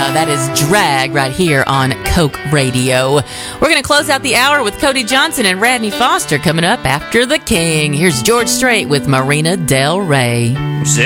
That is Drag right here on Coke Radio. We're going to close out the hour with Cody Johnson and Radney Foster coming up after the King. Here's George Strait with Marina Del Rey.